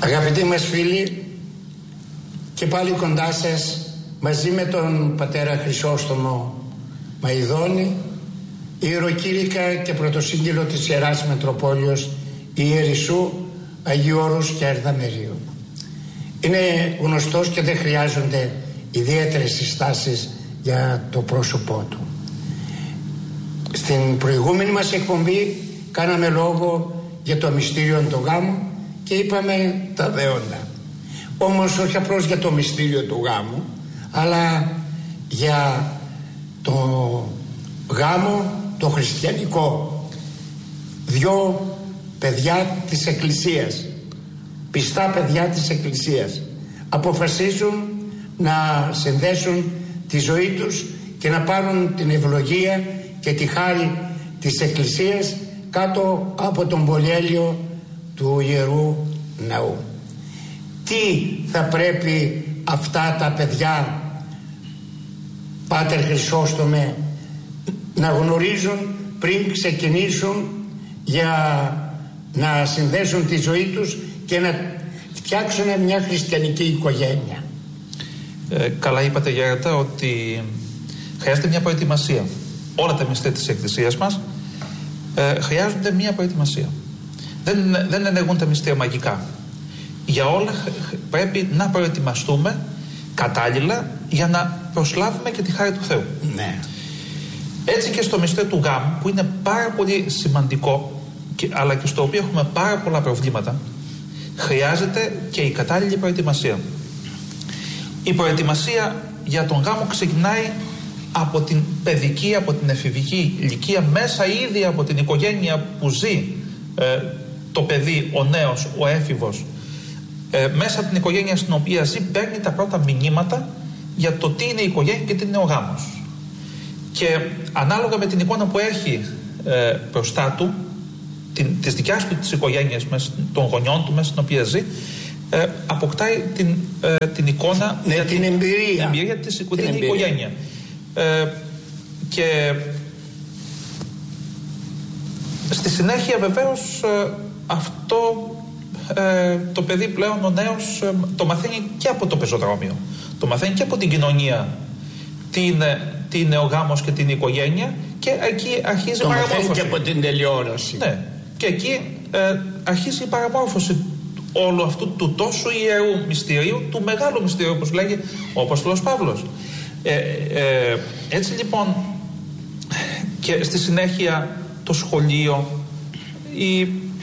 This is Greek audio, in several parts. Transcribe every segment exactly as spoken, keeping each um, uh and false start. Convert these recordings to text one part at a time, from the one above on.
Αγαπητοί μας φίλοι, και πάλι κοντά σας μαζί με τον πατέρα Χρυσόστομο Μαϊδόνη, ιεροκήρυκα και πρωτοσύγγυλο της Ιεράς Μητροπόλεως Ιερισσού Αγίου Όρους και Αρδαμερίου. Είναι γνωστός και δεν χρειάζονται ιδιαίτερες συστάσεις για το πρόσωπό του. Στην προηγούμενη μας εκπομπή κάναμε λόγο για το μυστήριο του γάμου και είπαμε τα δέοντα. Όμως όχι απλώς για το μυστήριο του γάμου, αλλά για το γάμο το χριστιανικό. Δυο παιδιά της Εκκλησίας, πιστά παιδιά της Εκκλησίας, αποφασίζουν να συνδέσουν τη ζωή τους και να πάρουν την ευλογία και τη χάρη της Εκκλησίας κάτω από τον πολυέλιο του Ιερού Ναού. Τι θα πρέπει αυτά τα παιδιά, Πάτερ Χρυσόστομε, να γνωρίζουν πριν ξεκινήσουν για να συνδέσουν τη ζωή τους και να φτιάξουν μια χριστιανική οικογένεια? Ε, καλά είπατε, Γέροντα, ότι χρειάζεται μια προετοιμασία. Όλα τα μυστήρια της Εκκλησίας μας ε, χρειάζονται μια προετοιμασία. Δεν, δεν ενεργούν τα μυστήρια μαγικά. Για όλα πρέπει να προετοιμαστούμε κατάλληλα για να προσλάβουμε και τη χάρη του Θεού. Ναι. Έτσι και στο μυστήριο του γάμου, που είναι πάρα πολύ σημαντικό, και, αλλά και στο οποίο έχουμε πάρα πολλά προβλήματα, χρειάζεται και η κατάλληλη προετοιμασία. Η προετοιμασία για τον γάμο ξεκινάει από την παιδική, από την εφηβική ηλικία, μέσα ήδη από την οικογένεια που ζει ε, το παιδί, ο νέος, ο έφηβος. Ε, μέσα από την οικογένεια στην οποία ζει παίρνει τα πρώτα μηνύματα για το τι είναι η οικογένεια και τι είναι ο γάμος. Και ανάλογα με την εικόνα που έχει ε, μπροστά του, την, της δικιάς του της οικογένειας, των γονιών του μέσα στην οποία ζει, ε, αποκτάει την, ε, την εικόνα, ναι, για την, την εμπειρία, την εμπειρία της την την εμπειρία. οικογένεια. Ε, και στη συνέχεια βεβαίως ε, αυτό ε, το παιδί πλέον, ο νέος, ε, το μαθαίνει και από το πεζοδρόμιο, το μαθαίνει και από την κοινωνία τι είναι, τι είναι ο γάμος και την οικογένεια, και εκεί αρχίζει το η παραμόρφωση. Το μαθαίνει και από την τηλεόραση. Ναι, και εκεί ε, αρχίζει η παραμόρφωση όλου αυτού του τόσο ιερού μυστηρίου, του μεγάλου μυστηρίου, όπως λέγει ο Απόστολος Παύλος. Ε, ε, έτσι λοιπόν, και στη συνέχεια το σχολείο, η,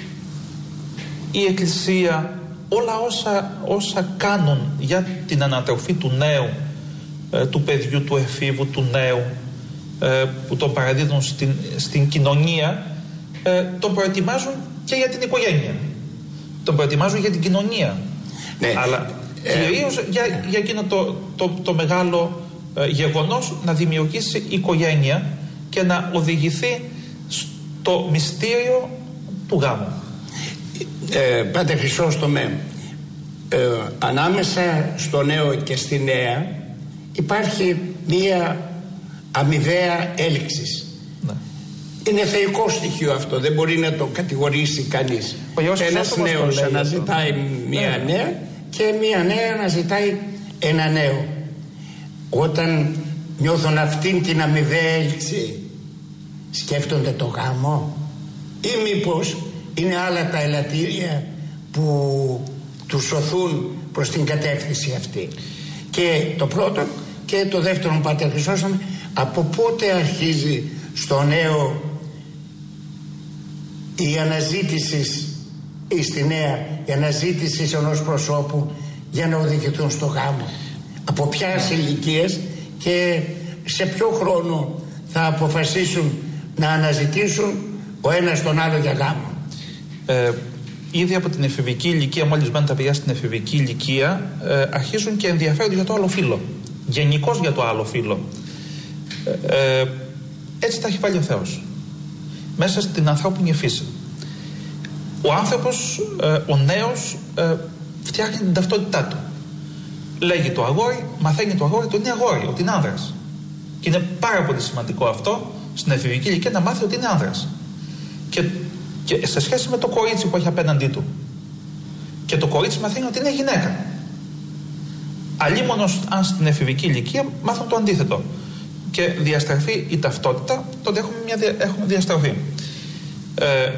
η Εκκλησία, όλα όσα, όσα κάνουν για την ανατροφή του νέου, ε, του παιδιού, του εφήβου, του νέου, ε, που τον παραδίδουν στην, στην κοινωνία, ε, τον προετοιμάζουν και για την οικογένεια. Τον προετοιμάζουν για την κοινωνία. Ναι. Αλλά ε, κυρίως ε, για, ε. για εκείνο το, το, το μεγάλο ε, γεγονός, να δημιουργήσει οικογένεια και να οδηγηθεί στο μυστήριο του γάμου. Ε, Πάτερ Χρυσόστομε, ε, ανάμεσα στο νέο και στη νέα υπάρχει μία αμοιβαία έλξης. Ναι. Είναι θεϊκό στοιχείο αυτό, δεν μπορεί να το κατηγορήσει κανείς. Ένας νέος αναζητάει μία ναι. νέα και μία νέα αναζητάει ένα νέο. Όταν νιώθουν αυτήν την αμοιβαία έλξη, σκέφτονται το γάμο, ή μήπως είναι άλλα τα ελαττήρια που τους σωθούν προς την κατεύθυνση αυτή? Και το πρώτο και το δεύτερο, Πάτερ Χρυσόστομε, από πότε αρχίζει στο νέο η αναζήτηση, ή στη νέα η αναζήτηση ενός προσώπου για να οδηγηθούν στο γάμο? Από ποιες ηλικίες και σε ποιο χρόνο θα αποφασίσουν να αναζητήσουν ο ένας τον άλλο για γάμο? Ε, ήδη από την εφηβική ηλικία, μόλις μπαίνουν τα παιδιά στην εφηβική ηλικία, ε, αρχίζουν και ενδιαφέρονται για το άλλο φύλο. Γενικώς για το άλλο φύλο. Ε, ε, έτσι τα έχει βάλει ο Θεός μέσα στην ανθρώπινη φύση. Ο άνθρωπος, ε, ο νέος, ε, φτιάχνει την ταυτότητά του. Λέγει το αγόρι, μαθαίνει το αγόρι ότι είναι αγόρι, ότι είναι άνδρας. Και είναι πάρα πολύ σημαντικό αυτό στην εφηβική ηλικία, να μάθει ότι είναι άνδρας. Και, και σε σχέση με το κορίτσι που έχει απέναντί του. και το κορίτσι μαθαίνει ότι είναι γυναίκα. Αλλήμωνος αν στην εφηβική ηλικία μάθουν το αντίθετο και διαστραφεί η ταυτότητα, τότε έχουμε, μια, έχουμε διαστροφή. Ε,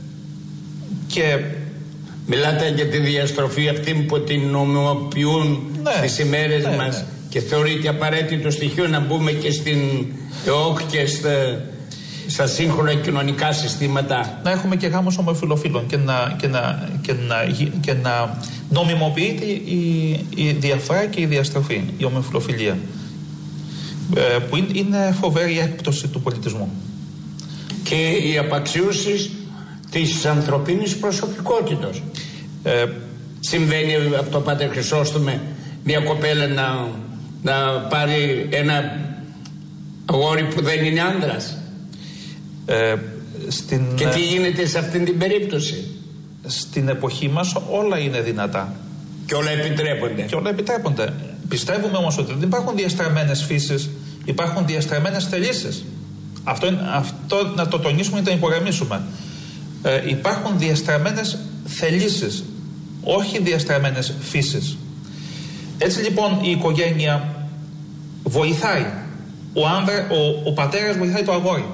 και μιλάτε για τη διαστροφή αυτή που την νομιμοποιούν ναι, στις ημέρες ναι, μας ναι. Και θεωρείται απαραίτητο στοιχείο να μπούμε και στην ΕΟΚ και στα, στα σύγχρονα κοινωνικά συστήματα. Να έχουμε και γάμους ομοφυλοφίλων και να, και να, και να, και να νομιμοποιείται η, η διαφορά και η διαστροφή, η ομοφυλοφιλία, ε, που είναι, είναι φοβερή έκπτωση του πολιτισμού. Και οι απαξίωσεις της ανθρωπίνης προσωπικότητας. Ε, Συμβαίνει αυτό, Πάτερ Χρυσόστομε, μια κοπέλα να, να πάρει ένα αγόρι που δεν είναι άντρας. Ε, στην, και τι γίνεται σε αυτήν την περίπτωση? Στην εποχή μας όλα είναι δυνατά. Και όλα επιτρέπονται. Και όλα επιτρέπονται. Πιστεύουμε όμως ότι δεν υπάρχουν διαστραμμένες φύσεις, υπάρχουν διαστραμμένες θελήσεις. Αυτό, αυτό να το τονίσουμε και να το υπογραμμίσουμε. Ε, υπάρχουν διαστραμμένες θελήσεις, όχι διαστραμμένες φύσεις. Έτσι λοιπόν η οικογένεια βοηθάει. Ο, άνδρα, ο, ο πατέρας βοηθάει το αγόρι.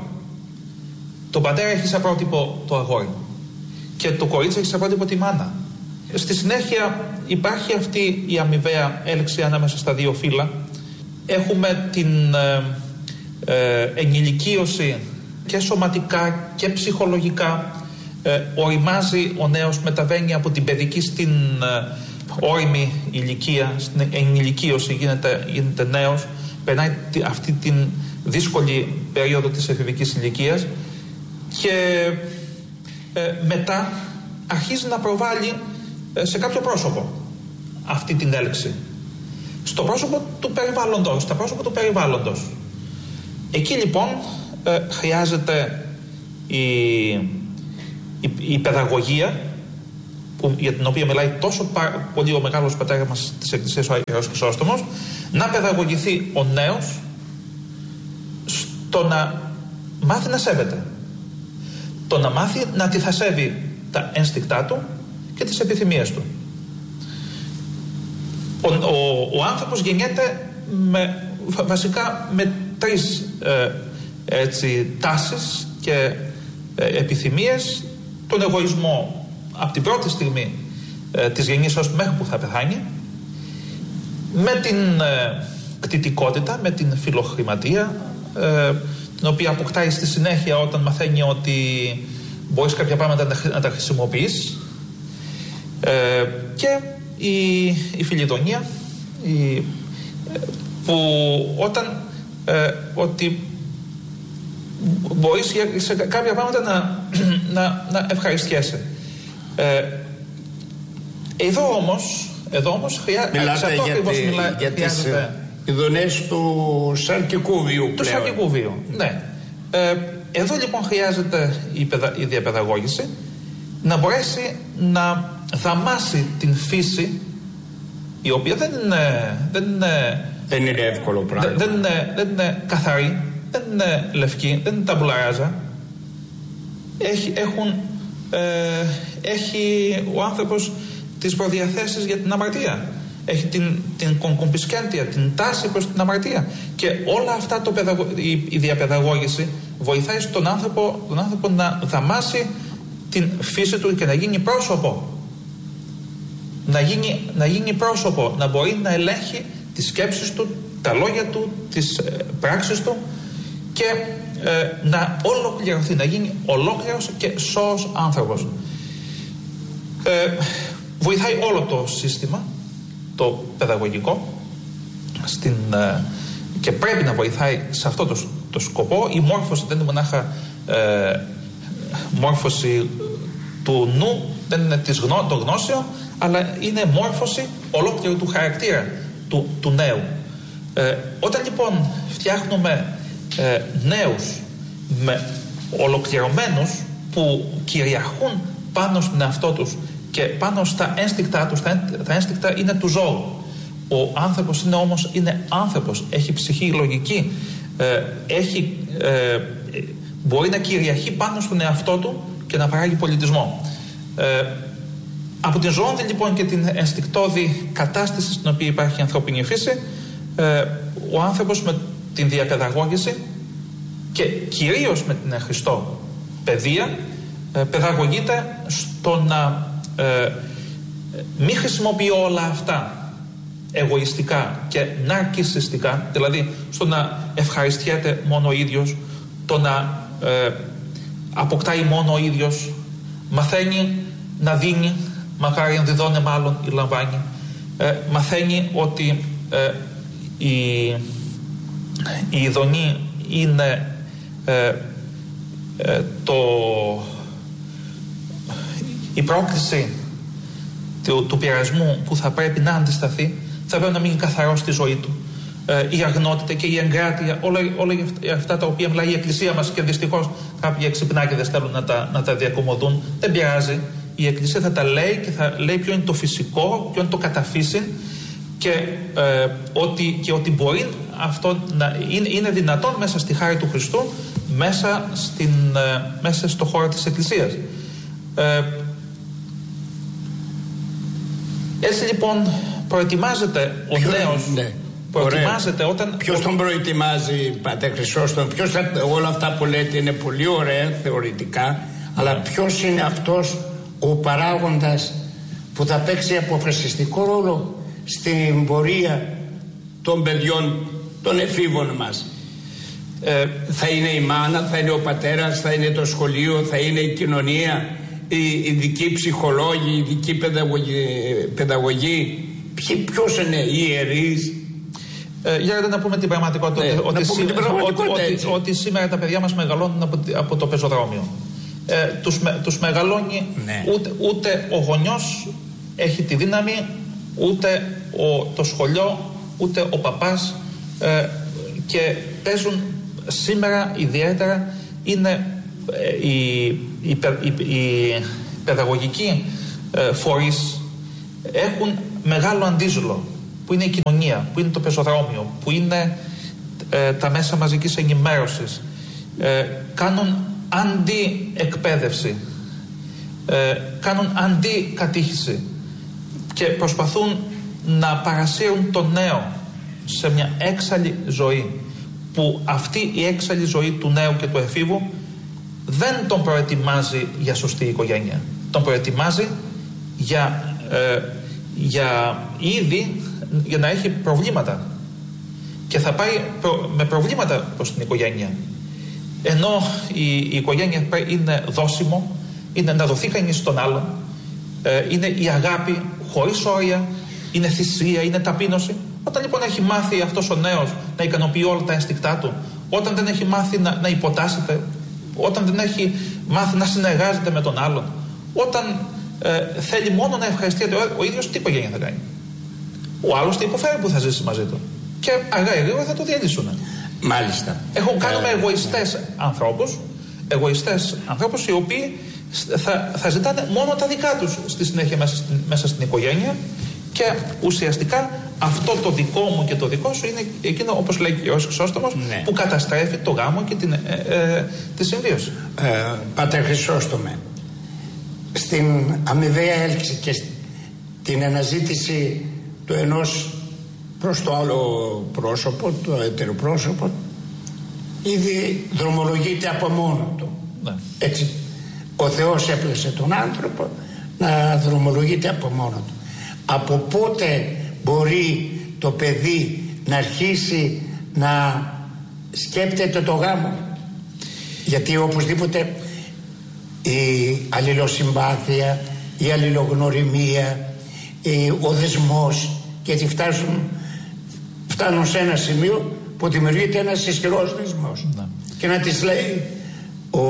Το πατέρα έχει σαν πρότυπο το αγόρι. Και το κορίτσι έχει σαν πρότυπο τη μάνα. Στη συνέχεια υπάρχει αυτή η αμοιβαία έλξη ανάμεσα στα δύο φύλλα. Έχουμε την ε, ε, ενηλικίωση και σωματικά και ψυχολογικά. Ε, οριμάζει ο νέος, μεταβαίνει από την παιδική στην ε, όριμη ηλικία, στην ενηλικίωση, γίνεται, γίνεται νέος, περνάει αυτή την δύσκολη περίοδο της εφηβικής ηλικίας και ε, μετά αρχίζει να προβάλλει ε, σε κάποιο πρόσωπο αυτή την έλξη. Στο πρόσωπο του περιβάλλοντος, στο πρόσωπο του περιβάλλοντος. Εκεί λοιπόν ε, χρειάζεται η Η, η παιδαγωγία, που, για την οποία μιλάει τόσο πα, πολύ ο μεγάλος πατέρας μας της Εκκλησίας, ο Άγιος Χρυσόστομος, να παιδαγωγηθεί ο νέος στο να μάθει να σέβεται. Το να μάθει να αντιθασεύει τα ένστικτά του και τις επιθυμίες του. Ο, ο, ο άνθρωπος γεννιέται με, βασικά με τρεις ε, έτσι, τάσεις και ε, επιθυμίες. Τον εγωισμό από την πρώτη στιγμή ε, της γεννήσεως μέχρι που θα πεθάνει, με την ε, κτητικότητα, με την φιλοχρηματία, ε, την οποία αποκτάει στη συνέχεια όταν μαθαίνει ότι μπορείς κάποια πράγματα να, να τα χρησιμοποιείς, ε, και η, η φιλιδονία, η, ε, που όταν ε, ότι μπορείς σε κάποια πράγματα να, να, να ευχαριστιέσαι. Ε, εδώ όμως, εδώ όμως χρειάζεται. Μιλάτε για, τη, μιλά, για τις ειδονές του σαρκικού βίου. Του σαρκικού βίου, ναι. Ε, εδώ λοιπόν χρειάζεται η, παιδα, η διαπαιδαγώγηση να μπορέσει να δαμάσει την φύση, η οποία δεν είναι, δεν είναι, δεν είναι εύκολο πράγμα. Δεν είναι, δεν είναι καθαρή. Δεν είναι λευκή, δεν είναι ταμπουλαράζα. Έχει, έχουν, ε, έχει ο άνθρωπος τις προδιαθέσεις για την αμαρτία. Έχει την, την κονκουμπισκέντια, την τάση προς την αμαρτία. Και όλα αυτά το παιδαγω, η, η διαπαιδαγώγηση βοηθάει στον άνθρωπο, τον άνθρωπο να δαμάσει την φύση του και να γίνει πρόσωπο. Να γίνει, να γίνει πρόσωπο, να μπορεί να ελέγχει τις σκέψεις του, τα λόγια του, τις ε, πράξεις του, και ε, να ολοκληρωθεί, να γίνει ολόκληρος και σώος άνθρωπος. Ε, βοηθάει όλο το σύστημα, το παιδαγωγικό, στην, ε, και πρέπει να βοηθάει σε αυτό το, το σκοπό. Η μόρφωση δεν είναι μονάχα ε, μόρφωση του νου, δεν είναι της γνώ, των γνώσεων, αλλά είναι μόρφωση ολόκληρου του χαρακτήρα του, του νέου. Ε, όταν λοιπόν φτιάχνουμε Ε, νέους με ολοκληρωμένους που κυριαρχούν πάνω στον εαυτό τους και πάνω στα ένστικτά τους, τα, τα ένστικτα είναι του ζώου. Ο άνθρωπος είναι όμως είναι άνθρωπος, έχει ψυχή λογική, ε, έχει, ε, μπορεί να κυριαρχεί πάνω στον εαυτό του και να παράγει πολιτισμό. Ε, Από την ζωώδη λοιπόν και την ενστικτώδη κατάσταση στην οποία υπάρχει η ανθρώπινη φύση, ε, ο άνθρωπος με την διαπαιδαγώγηση και κυρίως με την Χριστό παιδεία ε, παιδαγωγείται στο να ε, μην χρησιμοποιεί όλα αυτά εγωιστικά και ναρκισσιστικά, δηλαδή στο να ευχαριστιέται μόνο ο ίδιος, το να ε, αποκτάει μόνο ο ίδιος, μαθαίνει να δίνει, μακάρι αν διδώνε μάλλον ή λαμβάνει, ε, μαθαίνει ότι ε, η, η ειδονή είναι ε, ε, το, η πρόκληση του, του πειρασμού που θα πρέπει να αντισταθεί, θα πρέπει να μείνει καθαρό στη ζωή του. Ε, η αγνότητα και η εγκράτεια, όλα, όλα αυτά τα οποία μιλάει η Εκκλησία μας, και δυστυχώς κάποιοι εξυπνάκηδες θέλουν να τα, να τα διακομωδούν, δεν πειράζει. Η Εκκλησία θα τα λέει και θα λέει ποιο είναι το φυσικό, ποιο είναι το καταφύσιν, και, ε, ότι, και ότι μπορεί αυτό να είναι, είναι δυνατόν μέσα στη χάρη του Χριστού, μέσα, στην, ε, μέσα στο χώρο της Εκκλησίας. Ε, έτσι λοιπόν προετοιμάζεται ο Ποιο, νέος, ναι. προετοιμάζεται όταν... Ποιος τον προετοιμάζει, Πατέρ Χρυσόστομο? Ποιος θα, όλα αυτά που λέτε είναι πολύ ωραία θεωρητικά, αλλά ποιος είναι αυτός ο παράγοντας που θα παίξει αποφασιστικό ρόλο στην πορεία των παιδιών, των εφήβων μας? Ε, θα είναι η μάνα, θα είναι ο πατέρας, θα είναι το σχολείο, θα είναι η κοινωνία, οι ειδικοί ψυχολόγοι, οι ειδικοί παιδαγωγοί, παιδαγωγοί. Ποιος είναι, οι ιερείς? Ε, για να πούμε την πραγματικότητα, ναι, ότι, πούμε την πραγματικότητα ότι, ότι, ότι σήμερα τα παιδιά μας μεγαλώνουν από, από το πεζοδρόμιο. Ε, τους, τους μεγαλώνει, ναι. ούτε, ούτε ο γονιός έχει τη δύναμη, ούτε ο, το σχολείο, ούτε ο παπάς, ε, και παίζουν σήμερα ιδιαίτερα είναι ε, οι, οι, οι, οι παιδαγωγικοί ε, φορείς έχουν μεγάλο αντίζωλο, που είναι η κοινωνία, που είναι το πεζοδρόμιο, που είναι ε, τα μέσα μαζικής ενημέρωσης, ε, κάνουν αντιεκπαίδευση, ε, κάνουν αντικατήχηση και προσπαθούν να παρασύρουν το νέο σε μια έξαλλη ζωή, που αυτή η έξαλλη ζωή του νέου και του εφήβου δεν τον προετοιμάζει για σωστή οικογένεια, τον προετοιμάζει για, ε, για ήδη για να έχει προβλήματα, και θα πάει προ, με προβλήματα προς την οικογένεια, ενώ η, η οικογένεια είναι δώσιμο, είναι να δοθεί κανείς στον άλλον, ε, είναι η αγάπη χωρίς όρια, είναι θυσία, είναι ταπείνωση. Όταν λοιπόν έχει μάθει αυτός ο νέος να ικανοποιεί όλα τα ένστικτά του, όταν δεν έχει μάθει να, να υποτάσσεται, όταν δεν έχει μάθει να συνεργάζεται με τον άλλον, όταν ε, θέλει μόνο να ευχαριστιέται ο, ο ίδιος, τι οικογένεια θα κάνει? Ο άλλος θα υποφέρει που θα ζήσει μαζί του, και αργά ή γρήγορα θα το διαλύσουν. Μάλιστα. Έχουν κάνουμε ε, εγωιστές ναι. ανθρώπους, εγωιστές ανθρώπους οι οποίοι θα, θα ζητάνε μόνο τα δικά τους στη συνέχεια μέσα στην, μέσα στην οικογένεια, και ουσιαστικά αυτό το δικό μου και το δικό σου είναι εκείνο, όπως λέει και ο Χρυσόστομος, ναι. που καταστρέφει το γάμο και την, ε, ε, τη συμβίωση. Ε, Πατέρ Χρυσόστομε, στην αμοιβαία έλξη και την αναζήτηση του ενός προς το άλλο πρόσωπο, το ετεροπρόσωπο, ήδη δρομολογείται από μόνο του. Ναι. Έτσι, ο Θεός έπλασε τον άνθρωπο να δρομολογείται από μόνο του. Από πότε μπορεί το παιδί να αρχίσει να σκέπτεται το γάμο? Γιατί οπωσδήποτε η αλληλοσυμπάθεια, η αλληλογνωριμία, ο δεσμός, γιατί φτάσουν, φτάνουν σε ένα σημείο που δημιουργείται ένας ισχυρός δεσμός. Ναι. Και να της λέει ο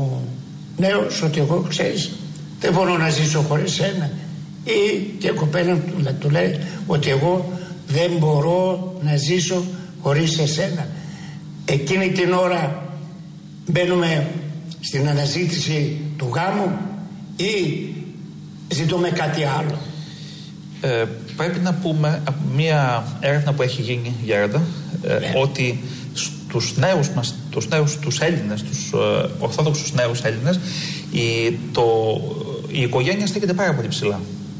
νέος ότι εγώ, ξέρεις, δεν μπορώ να ζήσω χωρίς σένα, ή και η κοπέλα του, του λέει ότι εγώ δεν μπορώ να ζήσω χωρίς εσένα. Εκείνη την ώρα μπαίνουμε στην αναζήτηση του γάμου ή ζητούμε κάτι άλλο? Ε, πρέπει να πούμε από μια έρευνα που έχει γίνει, Γέροντα, ε, ναι. ότι στους νέους μας, τους νέους, τους Έλληνες, τους ε, ορθόδοξους νέους Έλληνες, η, το, η οικογένεια στέκεται πάρα πολύ ψηλά.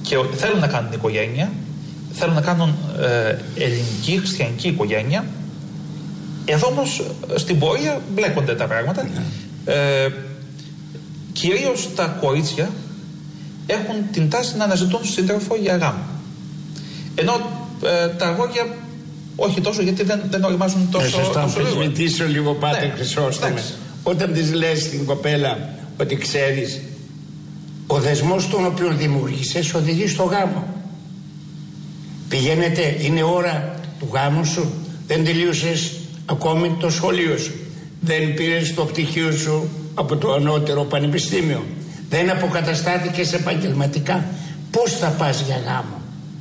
και θέλουν να κάνουν οικογένεια, θέλουν να κάνουν ε, ελληνική χριστιανική οικογένεια. Εδώ όμως στην πορεία μπλέκονται τα πράγματα. Ε, κυρίως τα κορίτσια έχουν την τάση να αναζητούν σύντροφο για γάμο. Ενώ ε, τα αγόρια όχι τόσο, γιατί δεν, δεν οριμάζουν τόσο. Θα το αμφισβητήσω λίγο, Πάτερ ναι, Χρυσόστομε. Όταν της λες στην κοπέλα ότι ξέρεις, ο δεσμός τον οποίο δημιουργήσες οδηγεί στο γάμο. Πηγαίνετε, είναι ώρα του γάμου σου, δεν τελείωσες ακόμη το σχολείο σου, δεν πήρες το πτυχίο σου από το ανώτερο πανεπιστήμιο, δεν αποκαταστάθηκες επαγγελματικά, πώς θα πας για γάμο?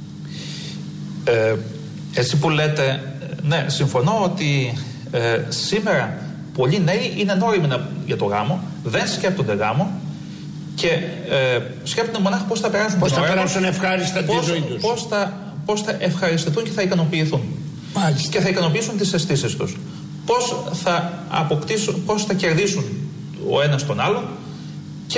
Ε, έτσι που λέτε, ναι, συμφωνώ ότι ε, σήμερα πολλοί νέοι είναι νόριμοι για το γάμο, δεν σκέπτονται γάμο και ε, σκέπτονται μονάχα πώς θα περάσουν πώς την θα ώρα, περάσουν ευχάριστα τη ζωή τους, πώς θα, πώς θα ευχαριστηθούν και θα ικανοποιηθούν. Μάλιστα. Και θα ικανοποιήσουν τις αισθήσεις τους. Πώς θα αποκτήσουν, πώς θα κερδίσουν ο ένας τον άλλον και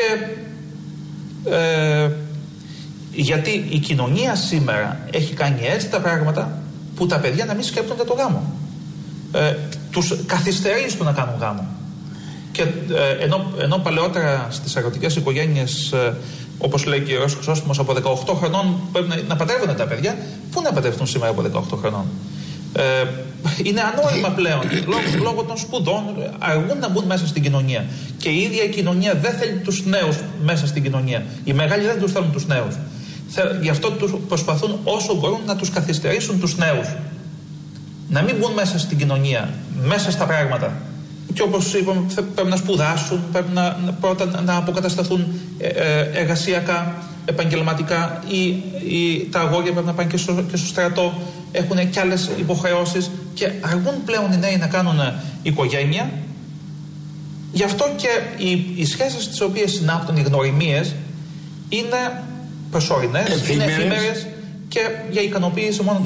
ε, γιατί η κοινωνία σήμερα έχει κάνει έτσι τα πράγματα που τα παιδιά να μην σκέπτονται το γάμο. Ε, τους καθυστερεί στο να κάνουν γάμο. Και ε, ενώ, ενώ παλαιότερα στις αγροτικές οικογένειες, ε, όπως λέει και ο Χρυσόστομος, από δεκαοκτώ χρονών πρέπει να, να πατρεύονται τα παιδιά, πού να πατρευτούν σήμερα από δεκαοκτώ χρονών? Ε, είναι ανώριμα πλέον λόγω, λόγω των σπουδών, αργούν να μπουν μέσα στην κοινωνία. Και η ίδια η κοινωνία δεν θέλει τους νέους μέσα στην κοινωνία. Οι μεγάλοι δεν τους θέλουν τους νέους. Γι' αυτό τους προσπαθούν όσο μπορούν να τους καθυστερήσουν τους νέους. Να μην μπουν μέσα στην κοινωνία, μέσα στα πράγματα. Και όπως είπαμε, πρέπει να σπουδάσουν, πρέπει να, να, πρώτα να αποκατασταθούν ε, ε, εργασιακά, επαγγελματικά, ή, ή τα αγόρια πρέπει να πάνε και στο, και στο στρατό, έχουν και άλλες υποχρεώσεις και αργούν πλέον οι νέοι να κάνουν οικογένεια. Γι' αυτό και οι, οι σχέσεις τις οποίες συνάπτουν, οι γνωριμίες, είναι προσωρινές, είναι εφήμερες και για ικανοποίηση μόνο